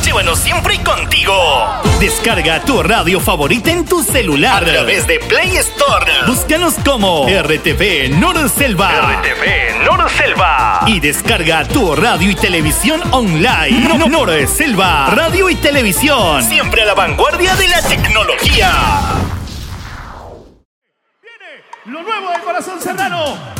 Llévanos siempre contigo. Descarga tu radio favorita en tu celular a través de Play Store. Búscanos como RTV Norselva. RTV Norselva. Y descarga tu radio y televisión online. Norselva. Radio y televisión. Siempre a la vanguardia de la tecnología. Viene lo nuevo de Corazón Serrano.